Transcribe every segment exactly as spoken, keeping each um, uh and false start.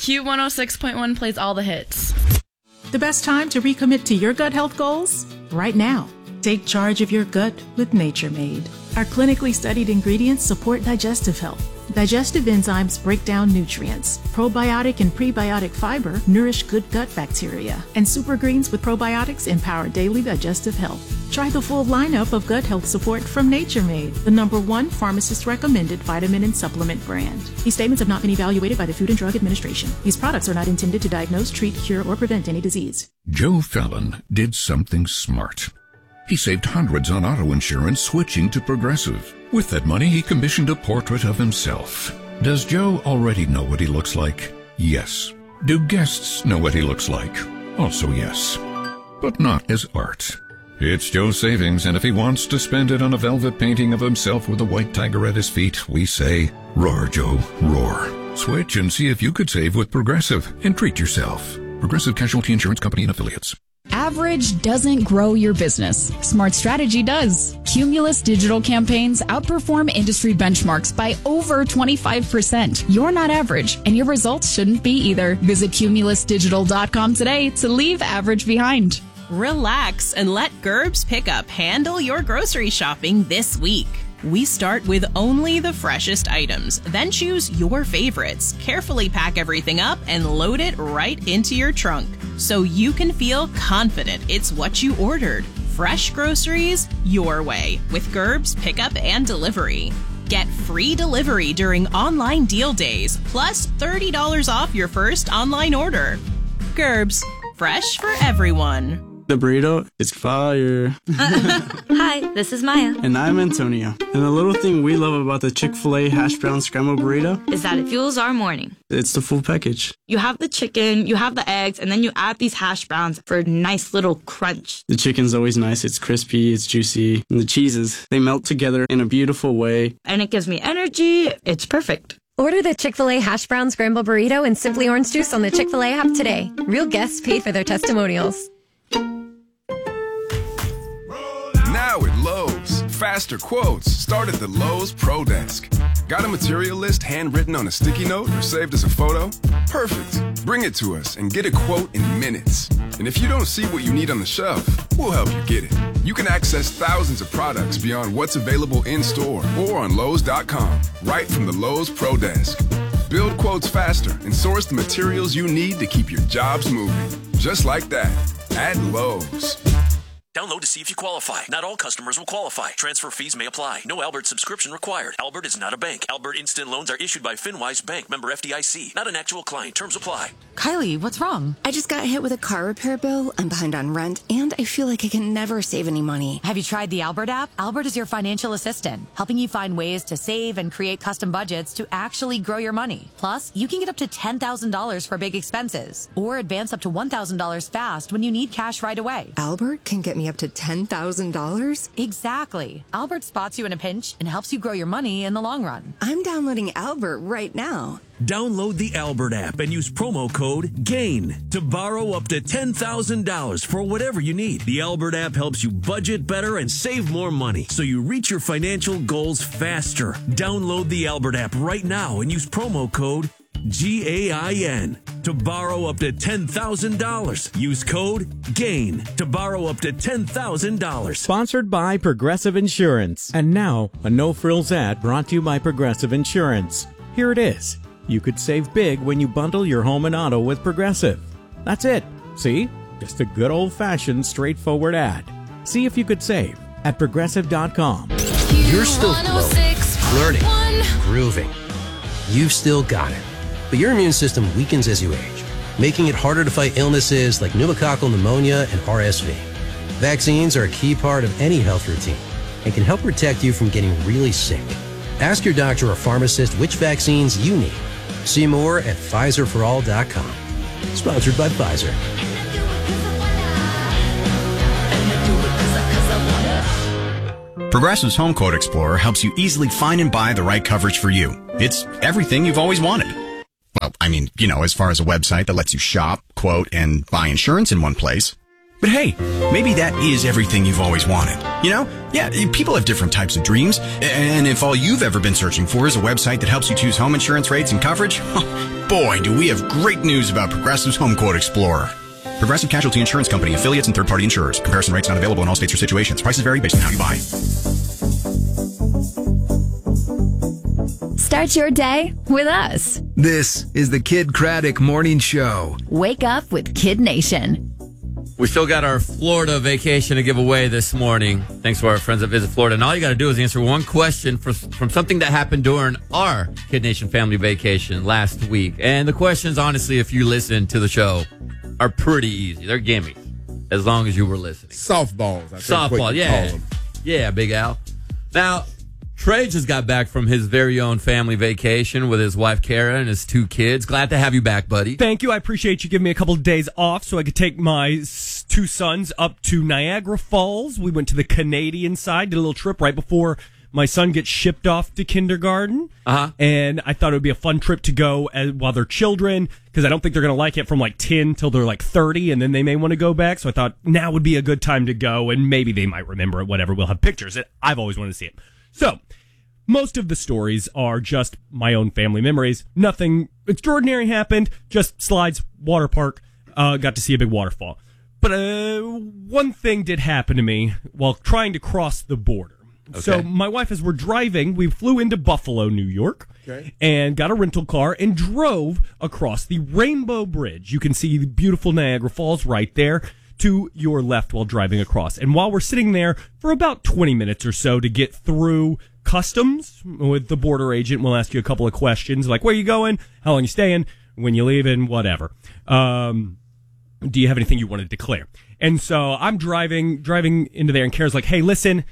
Q one oh six point one plays all the hits. The best time to recommit to your gut health goals? Right now. Take charge of your gut with Nature Made. Our clinically studied ingredients support digestive health. Digestive enzymes break down nutrients. Probiotic and prebiotic fiber nourish good gut bacteria. And super greens with probiotics empower daily digestive health. Try the full lineup of gut health support from Nature Made, the number one pharmacist-recommended vitamin and supplement brand. These statements have not been evaluated by the Food and Drug Administration. These products are not intended to diagnose, treat, cure, or prevent any disease. Joe Fallon did something smart. He saved hundreds on auto insurance switching to Progressive. With that money, he commissioned a portrait of himself. Does Joe already know what he looks like? Yes. Do guests know what he looks like? Also yes. But not as art. It's Joe's savings, and if he wants to spend it on a velvet painting of himself with a white tiger at his feet, we say, roar, Joe, roar. Switch and see if you could save with Progressive and treat yourself. Progressive Casualty Insurance Company and Affiliates. Average doesn't grow your business. Smart Strategy does. Cumulus digital campaigns outperform industry benchmarks by over twenty-five percent. You're not average, and your results shouldn't be either. Visit cumulus digital dot com today to leave average behind. Relax and let Gerbs Pickup handle your grocery shopping this week. We start with only the freshest items, then choose your favorites, carefully pack everything up, and load it right into your trunk so you can feel confident it's what you ordered. Fresh groceries your way with Gerbs Pickup and Delivery. Get free delivery during online deal days, plus thirty dollars off your first online order. Gerbs, fresh for everyone. The burrito is fire. Hi, this is Maya. And I'm Antonio. And the little thing we love about the Chick-fil-A hash brown scrambled burrito is that it fuels our morning. It's the full package. You have the chicken, you have the eggs, and then you add these hash browns for a nice little crunch. The chicken's always nice. It's crispy, it's juicy. And the cheeses, they melt together in a beautiful way. And it gives me energy. It's perfect. Order the Chick-fil-A Hash Brown Scrambled Burrito and Simply Orange Juice on the Chick-fil-A app today. Real guests paid for their testimonials. Now at Lowe's, faster quotes start at the Lowe's Pro Desk. Got a material list handwritten on a sticky note or saved as a photo? Perfect. Bring it to us and get a quote in minutes. And if you don't see what you need on the shelf, we'll help you get it. You can access thousands of products beyond what's available in-store or on Lowe's dot com, right from the Lowe's Pro Desk. Build quotes faster and source the materials you need to keep your jobs moving. Just like that, at Lowe's. Download to see if you qualify. Not all customers will qualify. Transfer fees may apply. No Albert subscription required. Albert is not a bank. Albert Instant Loans are issued by FinWise Bank, member F D I C. Not an actual client. Terms apply. Kylie, what's wrong? I just got hit with a car repair bill. I'm behind on rent, and I feel like I can never save any money. Have you tried the Albert app? Albert is your financial assistant, helping you find ways to save and create custom budgets to actually grow your money. Plus, you can get up to ten thousand dollars for big expenses, or advance up to one thousand dollars fast when you need cash right away. Albert can get me up to ten thousand dollars? Exactly. Albert spots you in a pinch and helps you grow your money in the long run. I'm downloading Albert right now. Download the Albert app and use promo code GAIN to borrow up to ten thousand dollars for whatever you need. The Albert app helps you budget better and save more money so you reach your financial goals faster. Download the Albert app right now and use promo code G A I N to borrow up to ten thousand dollars. Use code GAIN to borrow up to ten thousand dollars. Sponsored by Progressive Insurance. And now, a no-frills ad brought to you by Progressive Insurance. Here it is. You could save big when you bundle your home and auto with Progressive. That's it. See? Just a good old-fashioned, straightforward ad. See if you could save at progressive dot com. You're still growing, learning, grooving. You've still got it. But your immune system weakens as you age, making it harder to fight illnesses like pneumococcal pneumonia and R S V. Vaccines are a key part of any health routine and can help protect you from getting really sick. Ask your doctor or pharmacist which vaccines you need. See more at Pfizer for all dot com. Sponsored by Pfizer. Progressive's Home Quote Explorer helps you easily find and buy the right coverage for you. It's everything you've always wanted. Well, I mean, you know, as far as a website that lets you shop, quote, and buy insurance in one place. But hey, maybe that is everything you've always wanted. You know? Yeah, people have different types of dreams. And if all you've ever been searching for is a website that helps you choose home insurance rates and coverage, boy, do we have great news about Progressive's Home Quote Explorer. Progressive Casualty Insurance Company, affiliates, and third-party insurers. Comparison rates not available in all states or situations. Prices vary based on how you buy. Start your day with us. This is the Kid Craddock Morning Show. Wake up with Kid Nation. We still got our Florida vacation to give away this morning. Thanks to our friends at Visit Florida. And all you got to do is answer one question for, from something that happened during our Kid Nation family vacation last week. And the questions, honestly, if you listen to the show, are pretty easy. They're gimmies, as long as you were listening. Softballs. I think Softball, what you yeah. call them. Yeah, Big Al. Now, Trey just got back from his very own family vacation with his wife, Kara, and his two kids. Glad to have you back, buddy. Thank you. I appreciate you giving me a couple of days off so I could take my s- two sons up to Niagara Falls. We went to the Canadian side, did a little trip right before my son gets shipped off to kindergarten. Uh-huh. And I thought it would be a fun trip to go as, while they're children, because I don't think they're going to like it from like ten till they're like thirty, and then they may want to go back. So I thought now would be a good time to go, and maybe they might remember it, whatever. We'll have pictures. I've always wanted to see it. So most of the stories are just my own family memories. Nothing extraordinary happened. Just slides, water park, uh, got to see a big waterfall. But uh, one thing did happen to me while trying to cross the border. Okay. So my wife, as we're driving, we flew into Buffalo, New York, Okay. and got a rental car and drove across the Rainbow Bridge. You can see the beautiful Niagara Falls right there to your left while driving across. And while we're sitting there for about twenty minutes or so to get through customs with the border agent, we'll ask you a couple of questions like, where are you going? How long are you staying? When you leaving? Whatever. Um, do you have anything you want to declare? And so I'm driving, driving into there, and Kara's like, hey, listen,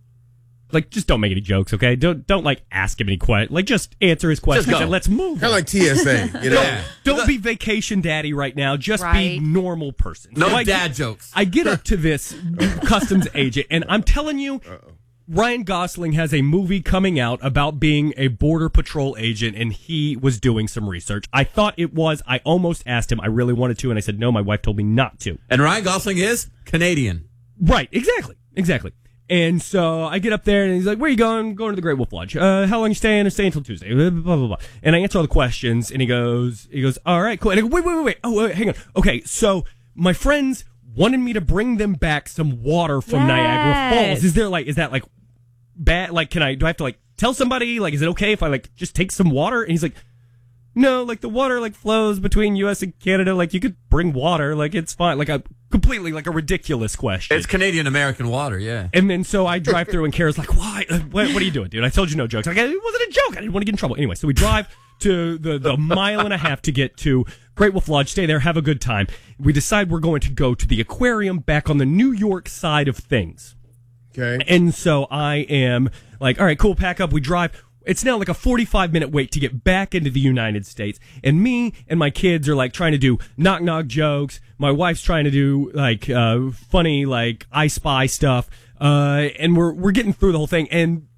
like, just don't make any jokes, okay? Don't, don't like, ask him any questions. Like, just answer his questions go. and let's move. Kind of like T S A, you know? Yeah. Don't be vacation daddy right now. Just Right. be normal person. No So I dad get- jokes. I get up to this customs agent, and I'm telling you, Ryan Gosling has a movie coming out about being a border patrol agent, and he was doing some research. I thought it was. I almost asked him. I really wanted to, and I said, no, my wife told me not to. And Ryan Gosling is Canadian. Right, exactly, exactly. And so I get up there, and he's like, where are you going? I'm going to the Great Wolf Lodge. Uh, how long are you staying? I'm staying until Tuesday. Blah, blah, blah, blah. And I answer all the questions, and he goes, he goes, all right, cool. And I go, wait, wait, wait, wait. Oh, wait, hang on. Okay, so my friends wanted me to bring them back some water from Yes. Niagara Falls. Is there like, is that like bad? Like, can I, do I have to like tell somebody? Like, is it okay if I like just take some water? And he's like, no, like the water like flows between U S and Canada. Like you could bring water. Like it's fine. Like a completely like a ridiculous question. It's Canadian American water, yeah. And then so I drive through, and Kara's like, why? Uh, What, what are you doing, dude? I told you no jokes. Like, it wasn't a joke. I didn't want to get in trouble. Anyway, so we drive to the, the mile and a half to get to Great Wolf Lodge, stay there, have a good time. We decide we're going to go to the aquarium back on the New York side of things. Okay. And so I am like, all right, cool, pack up. We drive. It's now like a forty-five minute wait to get back into the United States. And me and my kids are like trying to do knock knock jokes. My wife's trying to do like uh, funny like I Spy stuff. Uh, and we're we're getting through the whole thing. And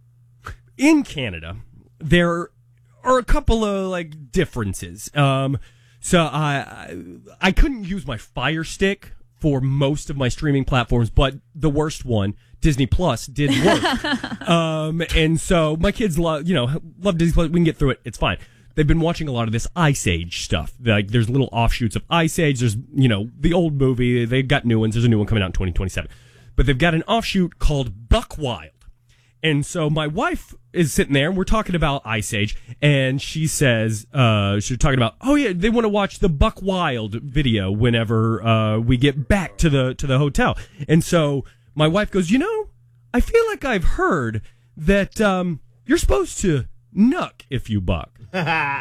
in Canada, there are a couple of like differences. Um, so I I couldn't use my Fire Stick for most of my streaming platforms, but the worst one, Disney Plus, did work. um, and so my kids love, you know, love Disney Plus. We can get through it. It's fine. They've been watching a lot of this Ice Age stuff. Like, there's little offshoots of Ice Age. There's, you know, the old movie. They've got new ones. There's a new one coming out in twenty twenty-seven. But they've got an offshoot called Buck Wild. And so my wife is sitting there, and we're talking about Ice Age, and she says, uh, she's talking about, oh yeah, they want to watch the Buck Wild video whenever, uh, we get back to the, to the hotel. And so my wife goes, you know, I feel like I've heard that, um, you're supposed to nuck if you buck. Uh,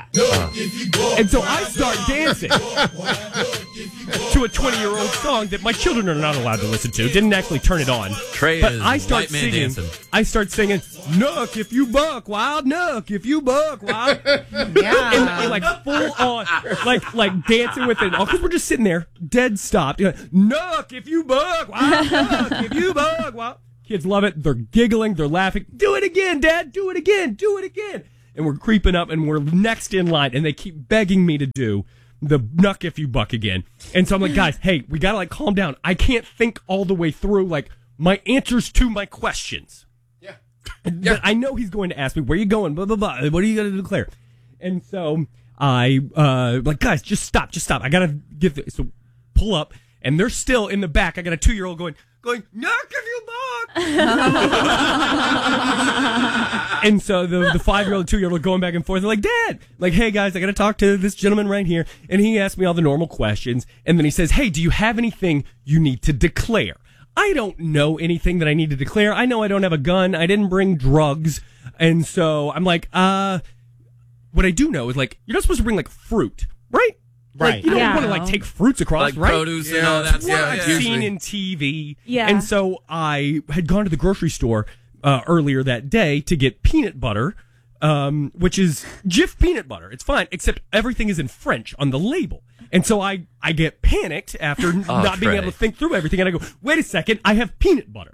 and so I start dancing to a twenty-year-old song that my children are not allowed to listen to. Didn't actually turn it on. Trey but is I start white man singing. dancing. I start singing, "Nuck if you buck, wild nuck if you buck, wild." Yeah. and, and like full on, like like dancing with it all, because we're just sitting there, dead stopped. You know, nuck if you buck, wild nuck if you buck, wild. Kids love it. They're giggling. They're laughing. Do it again, Dad. Do it again. Do it again. And we're creeping up, and we're next in line, and they keep begging me to do the nuck if you buck again. And so I'm like, guys, hey, we gotta like calm down. I can't think all the way through like my answers to my questions. Yeah. yeah. I know he's going to ask me, where are you going? Blah, blah, blah. What are you going to declare? And so I uh like guys, just stop, just stop. I gotta get this. So pull up, and they're still in the back. I got a two year old going going knock if you block. And so the the five year old, two year old going back and forth. They're like, Dad, like, hey guys, I gotta talk to this gentleman right here. And he asked me all the normal questions, and then he says, hey, do you have anything you need to declare? I don't know anything that I need to declare. I know I don't have a gun. I didn't bring drugs. And so I'm like, uh, what I do know is, like, you're not supposed to bring, like, fruit, right? Right. Like, you don't Yeah. want to, like, take fruits across, Like right? produce and all that That's what stuff, I've yeah. seen Usually. in T V. Yeah. And so I had gone to the grocery store uh, earlier that day to get peanut butter, um, which is Jif peanut butter. It's fine, except everything is in French on the label. And so I, I get panicked after Oh, not being Trey. able to think through everything. And I go, wait a second, I have peanut butter.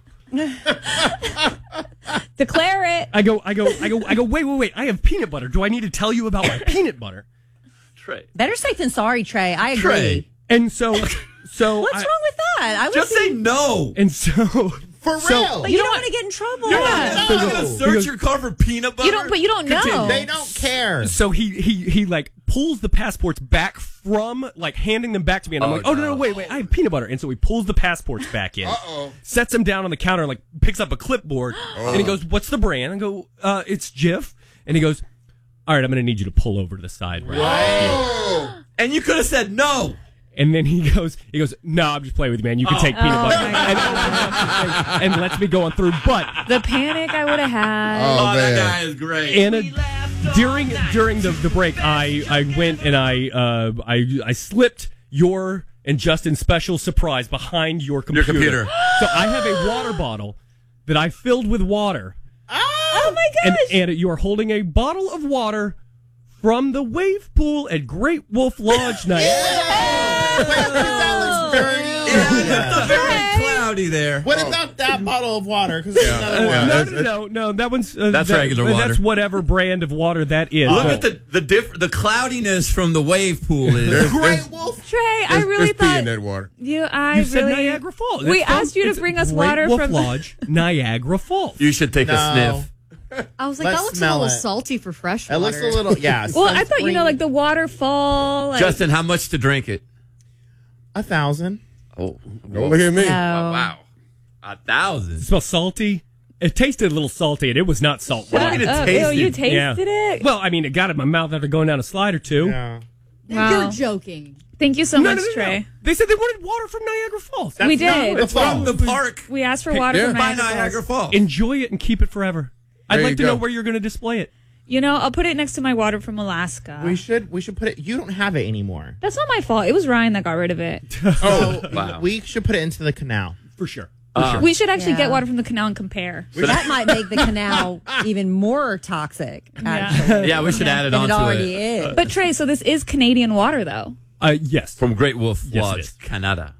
Declare it. I go, I go, I go, I go, wait, wait, wait, I have peanut butter. Do I need to tell you about my peanut butter? Trey. Better safe than sorry, Trey. I agree. Trey. And so, so. What's I- wrong with that? I would Just say no. And so. For so- real. But you, don't want to get in trouble. You're not No. going to search your car for peanut butter. You don't, but you don't know. Continue. They don't care. So he he he like pulls the passports back from like handing them back to me, and I'm Oh, like, oh no, no. no, wait, wait, I have peanut butter, and so he pulls the passports back in, Uh-oh. sets them down on the counter, and like picks up a clipboard, and he goes, "What's the brand?" I go, uh, "It's Jif," and he goes, "All right, I'm going to need you to pull over to the side right Whoa. And you could have said no. And then he goes, he goes, no, I'm just playing with you, man. You can Oh. take peanut Oh, butter, my and, and, and lets me go on through, but. The panic I would have had. Oh, Oh, that man. guy is great. Anna, during during the, the break, I, I went and I uh I I slipped your and Justin's special surprise behind your computer. computer. So I have a water bottle that I filled with water, Oh my and gosh. Anna, you are holding a bottle of water from the wave pool at Great Wolf Lodge night. Oh. Wait, that looks very Yeah, it's very cloudy there. What about that bottle of water? Because there's Yeah. another Uh, one. no, no, no, no. That one's uh, That's that- regular water. That's whatever brand of water that is. Look But- at the the diff- the cloudiness from the wave pool is. There's, Great there's, Wolf. Trey, I there's, really there's pee in thought that water. you. I You said really. Niagara Falls. We It's from- asked you to it's bring us Great water Wolf from. Lodge, Niagara Falls. You should take No. a sniff. I was like, Let's that looks a smell little it. salty for fresh It water. looks a little, yeah. Well, I thought you know, sunscreen. like the waterfall. Like, Justin, how much to drink it? a thousand. Oh, Don't look at me. No. Oh, wow. A It thousand. smells salty. It tasted a little salty, and it was not salt What water. did it Up. taste? Ew, you it? tasted Yeah. it. Well, I mean, it got in my mouth after going down a slide or two. Yeah. Wow. You're joking. Thank you so No, much, no, no, no. Trey. They said they wanted water from Niagara Falls. That's We not did. the It's from fall. the park. We asked for water Yeah. from By Niagara, Niagara Falls. Falls. Enjoy it and keep it forever. I'd There like you to go. know where you're going to display it. You know, I'll put it next to my water from Alaska. We should we should put it. You don't have it anymore. That's not my fault. It was Ryan that got rid of it. Oh, Wow. we should put it into the canal. For sure. Uh, We should actually Yeah. get water from the canal and compare. That might make the canal even more toxic, actually. Yeah, we should add it than it onto already it. is. But Trey, so this is Canadian water, though. Uh, yes. From Great Wolf Yes, it Lodge, is. Canada.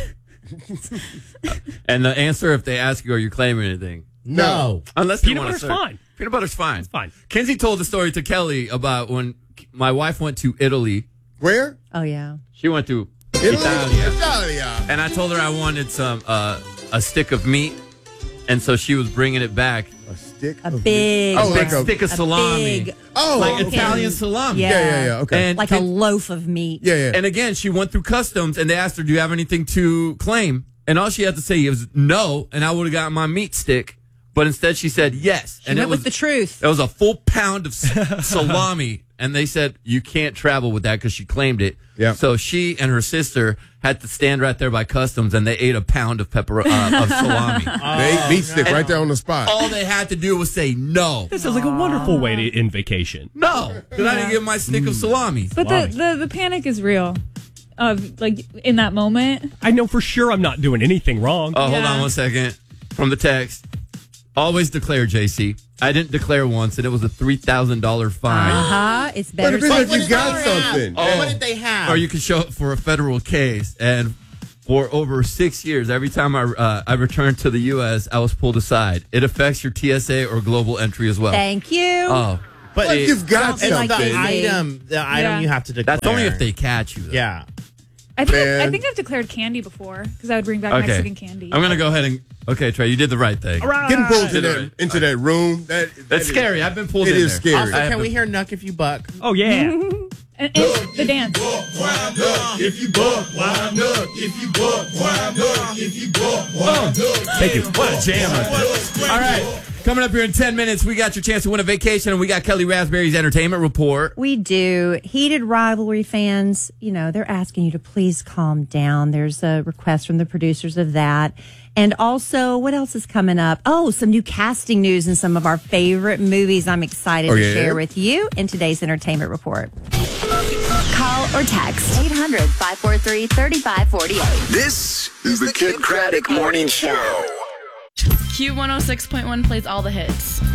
And the answer, if they ask you, are you claiming anything? No. Unless Peanut you want butter's to search. fine. Peanut butter's fine. It's fine. Kenzie told the story to Kelly about when my wife went to Italy. Where? Oh, yeah. She went to Italy? Italia. Italia. And I told her I wanted some uh, a stick of meat, and so she was bringing it back. A stick A of big, meat. Oh, big like a, stick of a salami, big, oh, like okay. Italian salami. Yeah. Yeah, yeah, yeah. Okay. And like a loaf of meat. yeah, yeah. And again, she went through customs, and they asked her, "Do you have anything to claim?" And all she had to say was no, and I would have gotten my meat stick. But instead, she said yes, She and went it was with the truth. it was a full pound of s- salami, and they said you can't travel with that because she claimed it. Yeah. So she and her sister had to stand right there by customs, and they ate a pound of pepper uh, of salami. They ate meat stick right there on the spot. All they had to do was say no. This sounds like a wonderful way to end vacation. No, because I didn't get my stick of salami. But the, the, the panic is real. Of like in that moment. I know for sure I'm not doing anything wrong. Oh, hold Yeah. on one second. From the text, always declare, J C. I didn't declare once, and it was a three thousand dollars fine. Uh-huh. It's But better. if it's safe like you than got sorry. something. Oh. What did they have? Or you can show up for a federal case. And for over six years, every time I uh, I returned to the U S, I was pulled aside. It affects your T S A or global entry as well. Thank you. Oh, But Like it- you've got it's something. the item. The item Yeah. you have to declare. that's only if they catch you. Though. Yeah. I think I Man. think I've declared candy before because I would bring back Okay. Mexican candy. I'm gonna go ahead and okay, Trey. You did the right thing. All right. Getting pulled to Did that, it. into that room, that, that That's is- scary. I've been pulled It in is there. scary. Also, I have can we been- hear Nuck If You Buck? Oh yeah. and, and the dance. If you buck, wind up. If you buck, wind up. If you buck, wind up. Thank you. What a jam right there. All right. Coming up here in ten minutes, we got your chance to win a vacation, and we got Kelly Raspberry's entertainment report. We do. Heated rivalry fans, you know, they're asking you to please calm down. There's a request from the producers of that. And also, what else is coming up? Oh, some new casting news in some of our favorite movies I'm excited Oh, to yeah? share with you in today's entertainment report. Call or text eight hundred, five four three, three five four eight. This is the Kid Craddock Morning Show. Q one oh six point one plays all the hits.